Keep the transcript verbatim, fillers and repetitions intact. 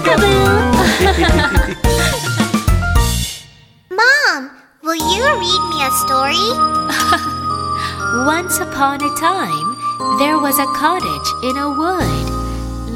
Mom, will you read me a story? Once upon a time, there was a cottage in a wood.